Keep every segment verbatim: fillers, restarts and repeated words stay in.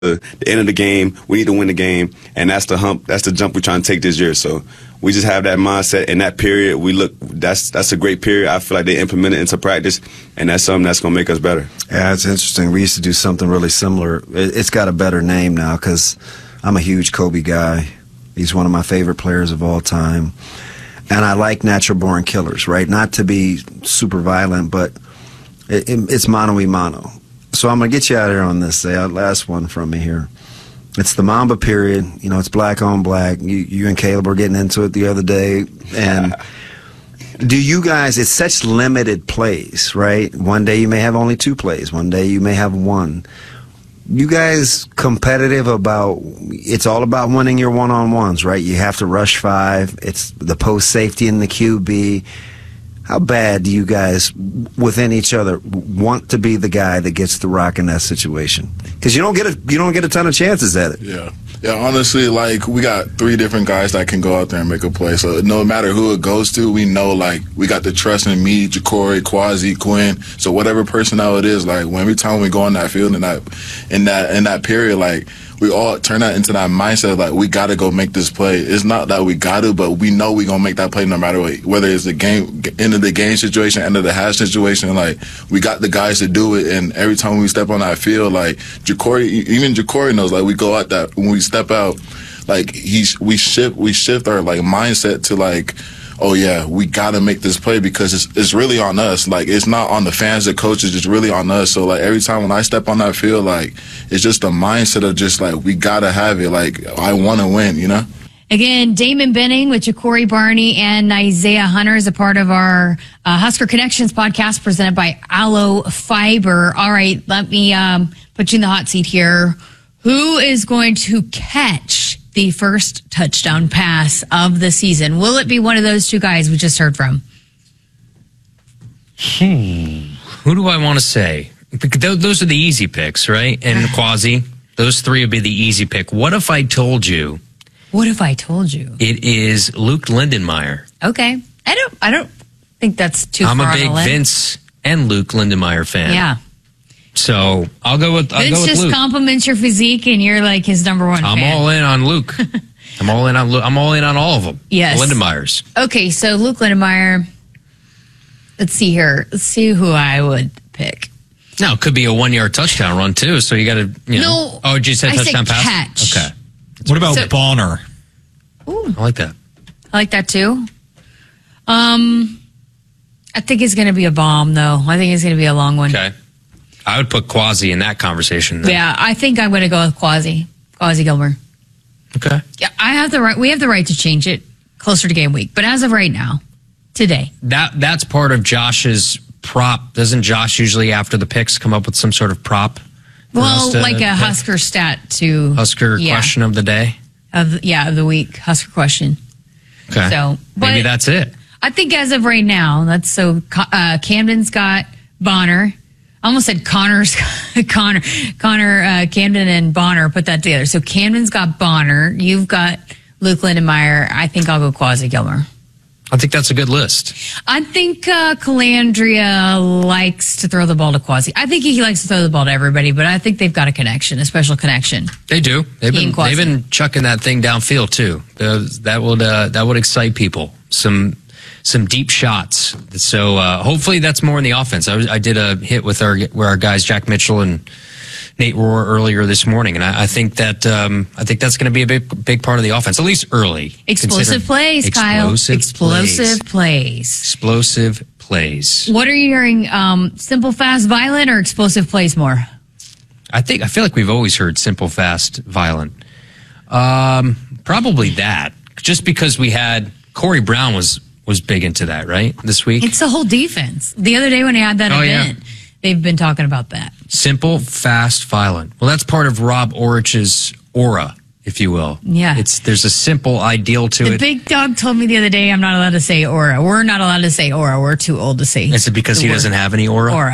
the end of the game. We need to win the game, and that's the hump. That's the jump we're trying to take this year. So we just have that mindset in that period. We look. That's that's a great period. I feel like they implement it into practice, and that's something that's going to make us better. Yeah, it's interesting. We used to do something really similar. It's got a better name now because I'm a huge Kobe guy. He's one of my favorite players of all time, and I like natural born killers. Right, not to be super violent, but it, it, it's mano y mano. So I'm going to get you out of here on this. Uh, last one from me here. It's the Mamba period. You know, it's black on black. You, you and Caleb were getting into it the other day. And do you guys, it's such limited plays, right? One day you may have only two plays. One day you may have one. You guys competitive about, it's all about winning your one-on-ones, right? You have to rush five. It's the post safety and the Q B. How bad do you guys, within each other, want to be the guy that gets the rock in that situation? Because you don't get a you don't get a ton of chances at it. Yeah, yeah. Honestly, like we got three different guys that can go out there and make a play. So no matter who it goes to, we know like we got the trust in me, Ja'Cory, Quasi, Quinn. So whatever personnel it is, like when every time we go on that field in that in that in that period, like. We all turn that into that mindset like we got to go make this play. It's not that we got to, but we know we're going to make that play no matter what. Whether it's the game, end of the game situation, end of the half situation, like we got the guys to do it. And every time we step on that field, like Ja'Cory, even Ja'Cory knows, like we go out that when we step out, like he's we shift we shift our like mindset to like, oh yeah, we got to make this play because it's it's really on us. Like it's not on the fans, the coaches, it's really on us. So like every time when I step on that field, like it's just a mindset of just like we got to have it. Like I want to win, you know? Again, Damon Benning with Ja'Cory Barney and Isaiah Hunter is a part of our uh, Husker Connections podcast presented by Aloe Fiber. All right, let me um, put you in the hot seat here. Who is going to catch the first touchdown pass of the season? Will it be one of those two guys we just heard from? Hmm. Who do I want to say? Those are the easy picks, right? And Quasi, those three would be the easy pick. What if I told you? What if I told you? It is Luke Lindenmeyer. Okay. I don't I don't think that's too I'm far a big on the Vince and Luke Lindenmeyer fan. Yeah. So I'll go with I'll Vince go with just Luke. compliments your physique and you're like his number one I'm fan. all in on Luke. I'm all in on Luke. I'm all in on all of them. Yes. Lindenmeyers. Okay, so Luke Lindenmeyer. Let's see here. Let's see who I would pick. No, it could be a one-yard touchdown run too. So you got to, you know. No, oh, did you say I touchdown said pass? catch. Okay. What about So- Bonner? Ooh, I like that. I like that too. Um, I think it's going to be a bomb, though. I think it's going to be a long one. Okay. I would put Quasi in that conversation. Then. Yeah, I think I'm going to go with Quasi. Quasi Gilmer. Okay. Yeah, I have the right. We have the right to change it closer to game week, but as of right now, today. That that's part of Josh's prop. Doesn't Josh usually after the picks come up with some sort of prop? for Well, us to like a pick? Husker stat to Husker yeah, question of the day. of yeah of the week Husker question. Okay. So but maybe that's it. I think as of right now, that's so. Uh, Camden's got Bonner. I almost said Connor's Connor, Connor, uh, Camden and Bonner. Put that together. So Camden's got Bonner. You've got Luke Lindenmeyer. I think I'll go Quasi Gilmer. I think that's a good list. I think uh, Calandria likes to throw the ball to Quasi. I think he likes to throw the ball to everybody, but I think they've got a connection, a special connection. They do. They've He been and Quasi. they've been chucking that thing downfield too. Uh, that would uh, that would excite people. Some some deep shots. So uh, hopefully that's more in the offense. I, was, I did a hit with our where our guys Jack Mitchell and Nate Rohr earlier this morning, and I, I think that um, I think that's going to be a big big part of the offense, at least early. Explosive plays, Kyle. Explosive Explosive plays. plays. Explosive plays. What are you hearing? Um, simple, fast, violent, or explosive plays more? I think I feel like we've always heard simple, fast, violent. Um, probably that, just because we had Corey Brown was was big into that, right? This week, It's the whole defense. The other day when he had that Oh, yeah. event, they've been talking about that. simple, fast, violent. Well, that's part of Rob Orich's aura, if you will. Yeah. It's there's a simple ideal to The it. big dog told me the other day I'm not allowed to say aura. We're not allowed to say aura. We're too old to say. Is it because the he word doesn't have any aura? aura?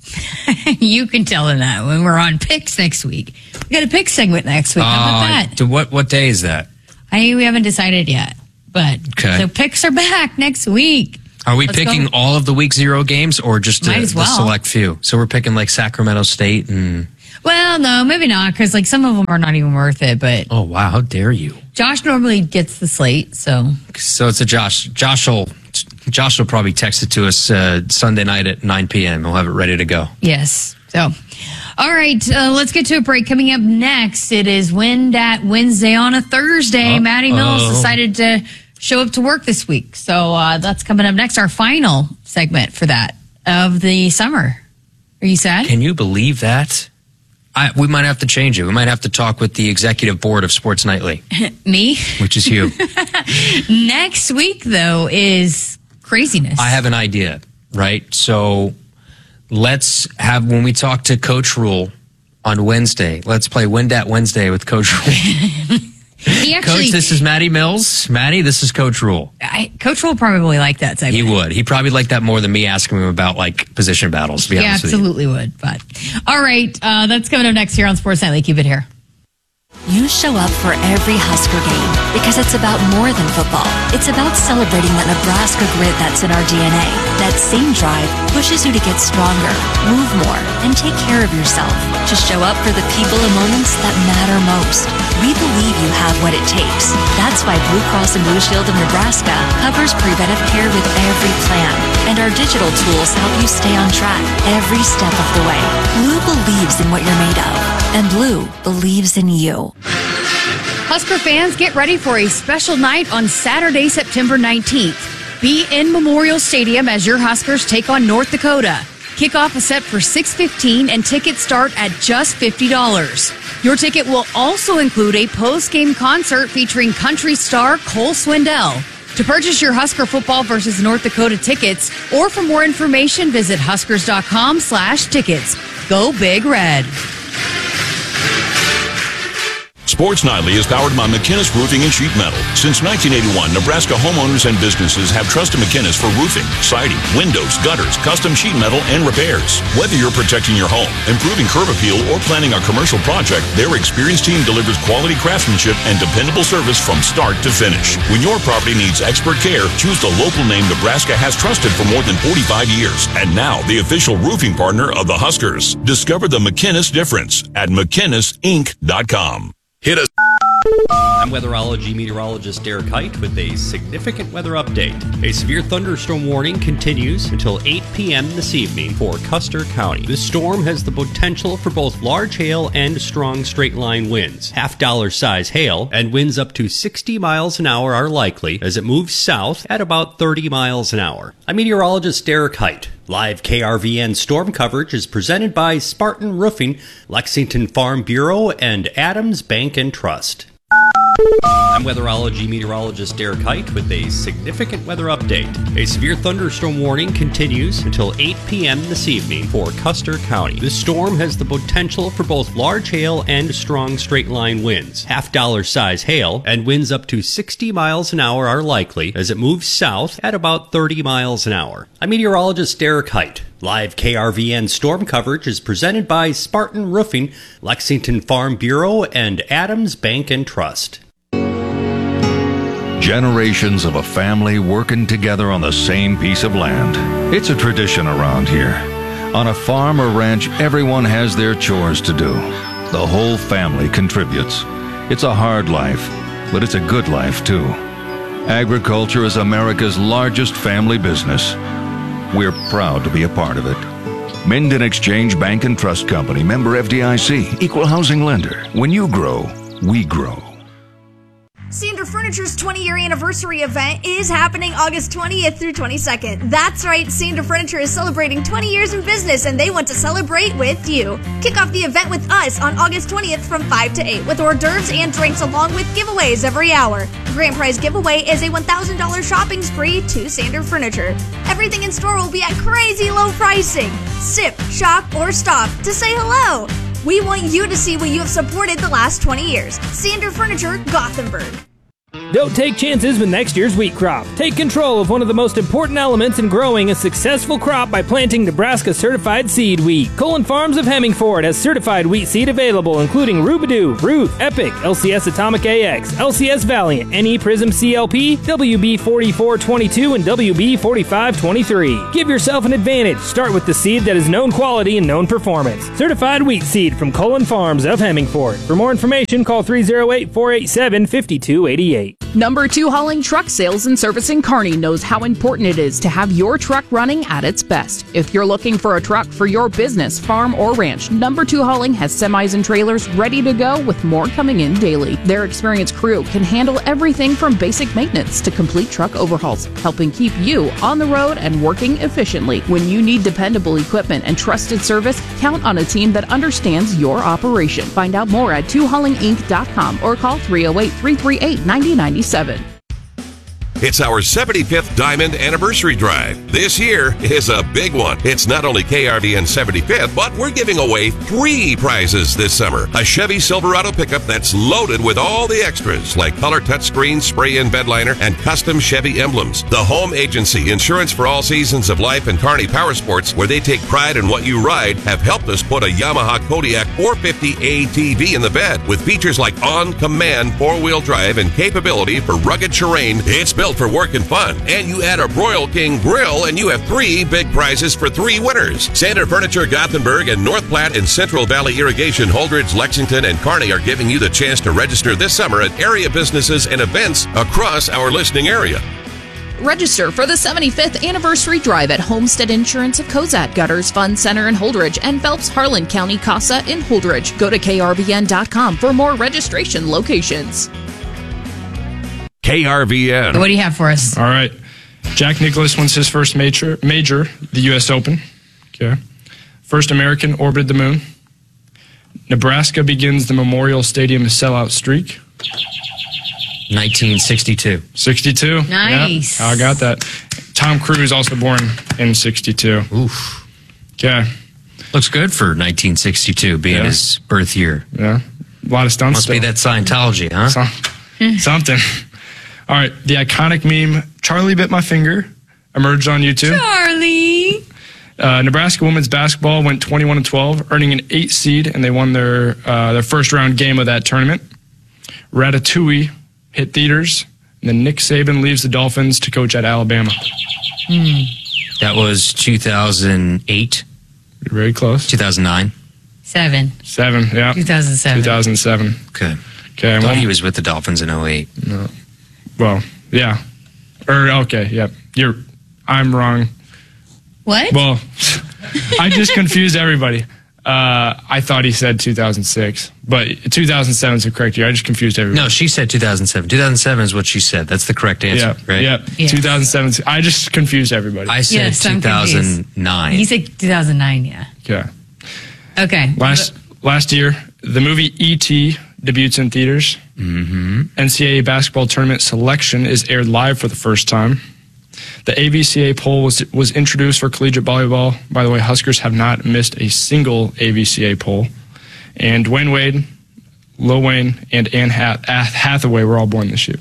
You can tell him that when we're on picks next week. We got a pick segment next week. How about Uh, that? to what what day is that? I we haven't decided yet, but Okay. so picks are back next week. Are we Let's picking go. all of the week zero games or just Might a, as the well. select few? So we're picking like Sacramento State and... Well, no, maybe not, because like some of them are not even worth it. But Oh, wow. How dare you? Josh normally gets the slate, so So it's a Josh. Josh will, Josh will probably text it to us uh, Sunday night at nine p.m. We'll have it ready to go. yes. So, all right, uh, let's get to a break. Coming up next, it is Wind at Wednesday on a Thursday. Uh-oh. Maddie Mills decided to show up to work this week, so uh, that's coming up next. Our final segment for that of the summer. Are you sad? Can you believe that? I, we might have to change it. We might have to talk with the executive board of Sports Nightly, Me? which is you. Next week, though, is craziness. I have an idea, right? So let's have, when we talk to Coach Rule on Wednesday, let's play Wind at Wednesday with Coach Rule. He actually, Coach, this is Maddie Mills. Maddie, this is Coach Rule. I, Coach will probably like that segment. He would. He probably like that more than me asking him about like position battles, to be Yeah, honest with you. absolutely would. But all right, uh, that's coming up next here on Sports Nightly. Keep it here. You show up for every Husker game because it's about more than football. It's about celebrating that Nebraska grit that's in our D N A. That same drive pushes you to get stronger, move more, and take care of yourself. To show up for the people and moments that matter most. We believe you have what it takes. That's why Blue Cross and Blue Shield of Nebraska covers preventive care with every plan. And our digital tools help you stay on track every step of the way. Blue believes in what you're made of. And Blue believes in you. Husker fans, get ready for a special night on Saturday, September nineteenth. Be in Memorial Stadium as your Huskers take on North Dakota. Kickoff is set for six fifteen and tickets start at just fifty dollars. Your ticket will also include a post-game concert featuring country star Cole Swindell. To purchase your Husker football versus North Dakota tickets, or for more information, visit huskers.com slash tickets. Go Big Red. Sports Nightly is powered by McInnes Roofing and Sheet Metal. Since nineteen eighty-one, Nebraska homeowners and businesses have trusted McInnes for roofing, siding, windows, gutters, custom sheet metal, and repairs. Whether you're protecting your home, improving curb appeal, or planning a commercial project, their experienced team delivers quality craftsmanship and dependable service from start to finish. When your property needs expert care, choose the local name Nebraska has trusted for more than forty-five years. And now, the official roofing partner of the Huskers. Discover the McInnes difference at McInnes Inc dot com. Hit us. I'm weatherology meteorologist Derek Height with a significant weather update. A severe thunderstorm warning continues until eight p.m. this evening for Custer County. This storm has the potential for both large hail and strong straight-line winds. Half-dollar size hail and winds up to sixty miles an hour are likely as it moves south at about thirty miles an hour. I'm meteorologist Derek Height. Live K R V N storm coverage is presented by Spartan Roofing, Lexington Farm Bureau, and Adams Bank and Trust. I'm weatherology meteorologist Derek Height with a significant weather update. A severe thunderstorm warning continues until eight p.m. this evening for Custer County. This storm has the potential for both large hail and strong straight-line winds. Half-dollar size hail and winds up to sixty miles an hour are likely as it moves south at about thirty miles an hour. I'm meteorologist Derek Height. Live K R V N storm coverage is presented by Spartan Roofing, Lexington Farm Bureau, and Adams Bank and Trust. Generations of a family working together on the same piece of land. It's a tradition around here. On a farm or ranch, everyone has their chores to do. The whole family contributes. It's a hard life, but it's a good life too. Agriculture is America's largest family business. We're proud to be a part of it. Minden Exchange Bank and Trust Company, member F D I C, equal housing lender. When you grow, we grow. Sander Furniture's twenty-year anniversary event is happening August twentieth through twenty-second. That's right, Sander Furniture is celebrating twenty years in business, and they want to celebrate with you. Kick off the event with us on August twentieth from five to eight with hors d'oeuvres and drinks along with giveaways every hour. The grand prize giveaway is a one thousand dollars shopping spree to Sander Furniture. Everything in store will be at crazy low pricing. Sip, shop, or stop to say hello. We want you to see what you have supported the last twenty years. Sander Furniture, Gothenburg. Don't take chances with next year's wheat crop. Take control of one of the most important elements in growing a successful crop by planting Nebraska certified seed wheat. Colin Farms of Hemmingford has certified wheat seed available, including Rubidoo, Ruth, Epic, L C S Atomic A X, L C S Valiant, N E Prism C L P, W B forty-four twenty-two, and W B forty-five twenty-three. Give yourself an advantage. Start with the seed that is known quality and known performance. Certified wheat seed from Colin Farms of Hemmingford. For more information, call three oh eight, four eight seven, five two eight eight. Number two Hauling Truck Sales and Service in Kearney knows how important it is to have your truck running at its best. If you're looking for a truck for your business, farm, or ranch, Number two Hauling has semis and trailers ready to go with more coming in daily. Their experienced crew can handle everything from basic maintenance to complete truck overhauls, helping keep you on the road and working efficiently. When you need dependable equipment and trusted service, count on a team that understands your operation. Find out more at two hauling inc dot com or call three oh eight, three three eight, nine oh nine seven. It's our seventy-fifth Diamond Anniversary Drive. This year is a big one. It's not only K R V N seventy-fifth, but we're giving away three prizes this summer. A Chevy Silverado pickup that's loaded with all the extras, like color touchscreen, spray-in bed liner, and custom Chevy emblems. The Home Agency, insurance for all seasons of life, and Kearney Power Sports, where they take pride in what you ride, have helped us put a Yamaha Kodiak four fifty A T V in the bed. With features like on-command four-wheel drive and capability for rugged terrain, it's built for work and fun. And you add a Broil King grill and you have three big prizes for three winners. Sander Furniture, Gothenburg, and North Platte and Central Valley Irrigation, Holdridge, Lexington, and Kearney are giving you the chance to register this summer at area businesses and events across our listening area. Register for the seventy-fifth Anniversary Drive at Homestead Insurance of Cozad, Gutters Fund Center in Holdridge, and Phelps Harlan County CASA in Holdridge. Go to K R V N dot com for more registration locations. K R V N. What do you have for us? All right. Jack Nicklaus wins his first major, major, the U S Open. Okay. First American orbited the moon. Nebraska begins the Memorial Stadium sellout streak. nineteen sixty-two. sixty-two. Nice. Yeah, I got that. Tom Cruise also born in sixty-two. Oof. Okay. Looks good for nineteen sixty-two being Yeah. his birth year. Yeah. A lot of stunts. Must still. be that Scientology, huh? Some- something. All right. The iconic meme, Charlie Bit My Finger, emerged on YouTube. Charlie. Uh, Nebraska women's basketball went twenty-one and twelve, earning an eight seed, and they won their uh, their first round game of that tournament. Ratatouille hit theaters, and then Nick Saban leaves the Dolphins to coach at Alabama. That was two thousand eight. Very close. two thousand nine. Seven. Seven, yeah. two thousand seven. two thousand seven. Okay. Okay. I thought well, he was with the Dolphins in oh eight. No. Well, yeah. Or okay, yep. You're. I'm wrong. What? Well, I just confused everybody. Uh, I thought he said two thousand six, but two thousand seven is the correct year. I just confused everybody. No, she said two thousand seven. two thousand seven is what she said. That's the correct answer, Yeah, right? Yep. Yeah. two thousand seven. I just confused everybody. I said Yes, I'm two thousand nine. He said two thousand nine, yeah. Okay. Okay. Last last year, the movie E T debuts in theaters. Mm-hmm. N C double A basketball tournament selection is aired live for the first time. The A V C A poll was was introduced for collegiate volleyball. By the way, Huskers have not missed a single A V C A poll. And Dwayne Wade, Lil Wayne, and Anne Hath- Hathaway were all born this year.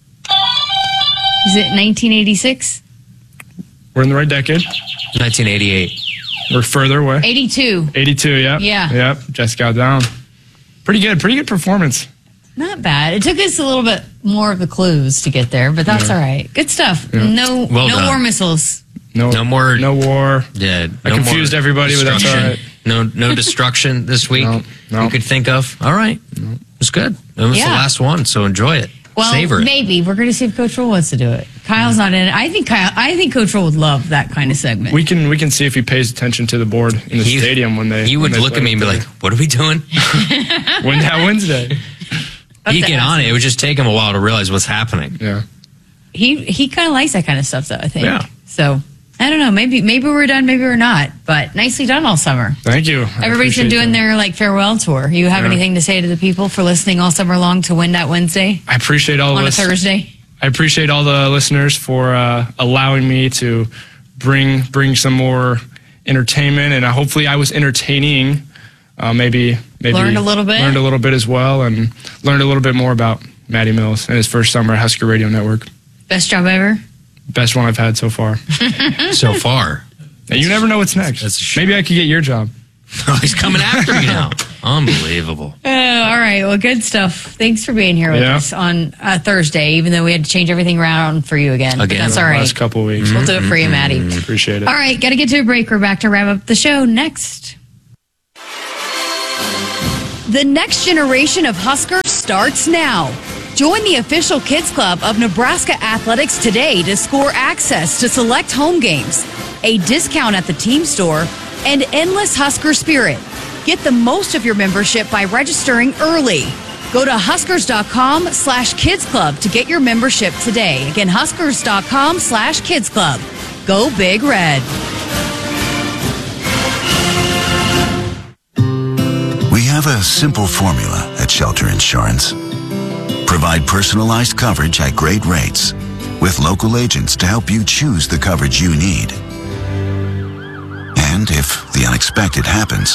Is it nineteen eighty-six? We're in the right decade. nineteen eighty-eight. We're further away. eighty-two. eighty-two, yeah. Yeah. Yep, just got down. Pretty good, pretty good performance. Not bad. It took us a little bit more of the clues to get there, but that's Yeah. all right. Good stuff. Yeah. No, Well no done. war missiles. No, No more. no war. Yeah. I no confused more everybody, but that's all destruction. right. No, no destruction this week. No, no. You could think of. All right. It was good. It was Yeah. the last one, so enjoy it. Well, Savor it. maybe we're going to see if Coach Roll wants to do it. Kyle's not in it. I think Kyle. I think Coach Roll would love that kind of segment. We can we can see if he pays attention to the board in the He- stadium when they. He when would they look play at me and be together. like, "What are we doing?" When that Wednesday. He'd get on it. It would just take him a while to realize what's happening. Yeah. he he kind of likes that kind of stuff, though. I think. Yeah. So I don't know. Maybe maybe we're done. Maybe we're not. But nicely done all summer. Thank you. I Everybody's been appreciate doing that. their like farewell tour. You have Yeah. anything to say to the people for listening all summer long to Win That Wednesday I appreciate all on of a us. Thursday? I appreciate all the listeners for uh, allowing me to bring bring some more entertainment, and uh, hopefully I was entertaining. Uh, maybe maybe Learned a little bit? learned a little bit as well, and learned a little bit more about Matty Mills, in his first summer at Husker Radio Network. Best job ever? Best one I've had so far. So far. And you never know what's next. Maybe I could get your job. Oh, he's coming after you now. Unbelievable. Uh, all right. Well, good stuff. Thanks for being here with Yeah. us on uh, Thursday, even though we had to change everything around for you again. But Again, that's all right. last couple of weeks. We'll do it for you, Maddie. Mm-hmm. Appreciate it. All right. Got to get to a break. We're back to wrap up the show next. The next generation of Huskers starts now. Join the official Kids Club of Nebraska Athletics today to score access to select home games, a discount at the team store, and endless Husker spirit. Get the most of your membership by registering early. Go to huskers.com slash kids club to get your membership today. Again, huskers.com slash kids club. Go Big Red. We have a simple formula at Shelter Insurance. Provide personalized coverage at great rates with local agents to help you choose the coverage you need. And if the unexpected happens,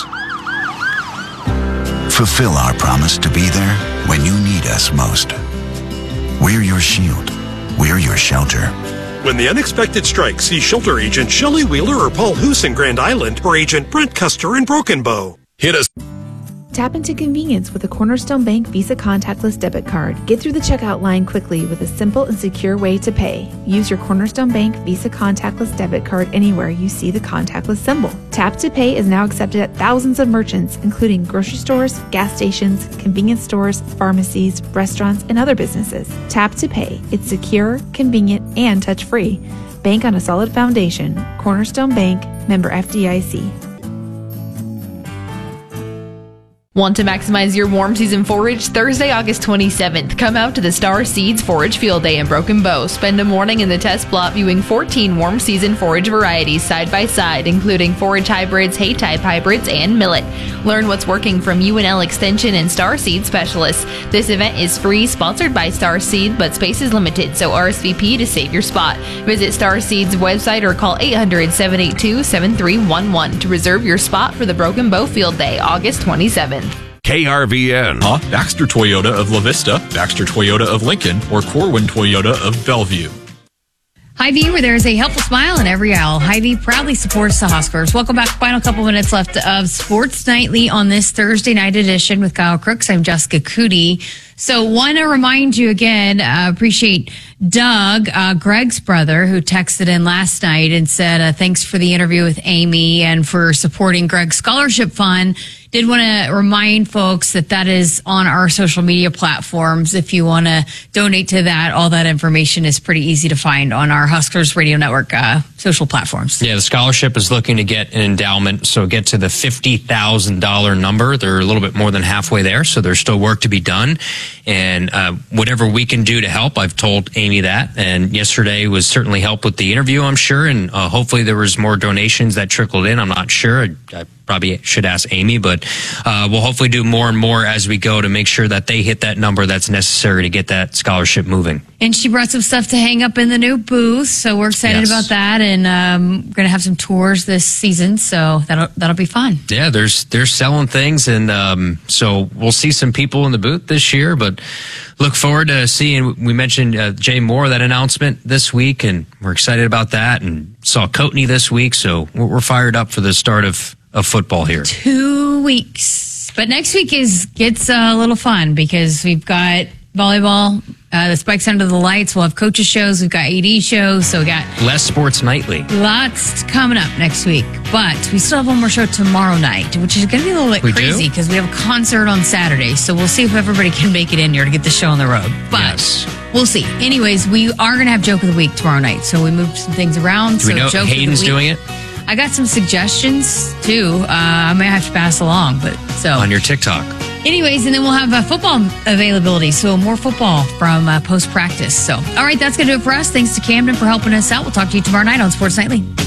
fulfill our promise to be there when you need us most. We're your shield. We're your shelter. When the unexpected strikes, see Shelter Agent Shelley Wheeler or Paul Hoos in Grand Island or Agent Brent Custer in Broken Bow. Hit us. Tap into convenience with a Cornerstone Bank Visa contactless debit card. Get through the checkout line quickly with a simple and secure way to pay. Use your Cornerstone Bank Visa contactless debit card anywhere you see the contactless symbol. Tap to Pay is now accepted at thousands of merchants, including grocery stores, gas stations, convenience stores, pharmacies, restaurants, and other businesses. Tap to Pay. It's secure, convenient, and touch-free. Bank on a solid foundation. Cornerstone Bank, member F D I C. Want to maximize your warm season forage? Thursday, August twenty-seventh, come out to the Star Seeds Forage Field Day in Broken Bow. Spend a morning in the test plot viewing fourteen warm season forage varieties side by side, including forage hybrids, hay type hybrids, and millet. Learn what's working from U N L Extension and Star Seed specialists. This event is free, sponsored by Star Seed, but space is limited, so R S V P to save your spot. Visit Star Seed's website or call eight hundred, seven eight two, seven three one one to reserve your spot for the Broken Bow Field Day, August twenty-seventh. K R V N. Huh? Baxter Toyota of La Vista, Baxter Toyota of Lincoln, or Corwin Toyota of Bellevue. Hy-Vee, where there's a helpful smile in every aisle. Hy-Vee proudly supports the Huskers. Welcome back. Final couple minutes left of Sports Nightly on this Thursday night edition with Kyle Crooks. I'm Jessica Cootie. So want to remind you again, uh, appreciate Doug, uh, Greg's brother, who texted in last night and said, uh, thanks for the interview with Amy and for supporting Greg's scholarship fund. Did want to remind folks that that is on our social media platforms. If you want to donate to that, all that information is pretty easy to find on our Huskers Radio Network uh, social platforms. Yeah, the scholarship is looking to get an endowment, so get to the fifty thousand dollars number. They're a little bit more than halfway there, so there's still work to be done. And uh, whatever we can do to help, I've told Amy that. And yesterday was certainly help with the interview, I'm sure. And uh, hopefully there was more donations that trickled in. I'm not sure. I, I probably should ask Amy, but uh, we'll hopefully do more and more as we go to make sure that they hit that number that's necessary to get that scholarship moving. And she brought some stuff to hang up in the new booth, so we're excited Yes. about that. And um, we're going to have some tours this season, so that'll that'll be fun. Yeah, there's they're selling things, and um, so we'll see some people in the booth this year. But look forward to seeing. We mentioned uh, Jay Moore, that announcement this week, and we're excited about that. And saw Coatney this week, so we're, we're fired up for the start of, of football here. Two weeks, but next week is gets a little fun because we've got volleyball. Uh, the Spikes Under the Lights. We'll have coaches shows. We've got A D shows. So we got Less Sports Nightly. lots coming up next week. But we still have one more show tomorrow night, which is going to be a little bit We do? crazy because we have a concert on Saturday. So we'll see if everybody can make it in here to get the show on the road. But we'll see. Anyways, we are going to have Joke of the Week tomorrow night. So we moved some things around. Do we so know Joke of the Hayden's Week- doing it? I got some suggestions too. Uh, I may have to pass along, but so On your TikTok. Anyways, and then we'll have uh, football availability, so more football from uh, post practice. So, all right, that's going to do it for us. Thanks to Camden for helping us out. We'll talk to you tomorrow night on Sports Nightly.